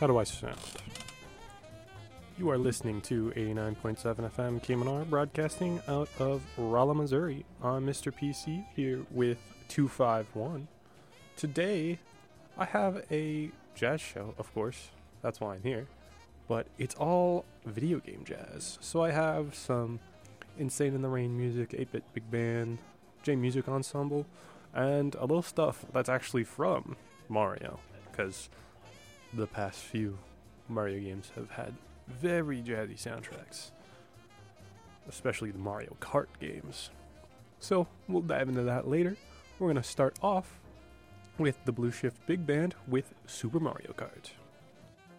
How do I sound? You are listening to 89.7 FM KMNR, broadcasting out of Rolla, Missouri. I'm Mr. PC here with 251. Today, I have a jazz show, of course. That's why I'm here. But it's all video game jazz. So I have some Insane in the Rain music, 8-Bit Big Band, J Music Ensemble, and a little stuff that's actually from Mario. Because the past few Mario games have had very jazzy soundtracks, especially the Mario Kart games. So we'll dive into that later. We're going to start off with the Blue Shift Big Band with Super Mario Kart.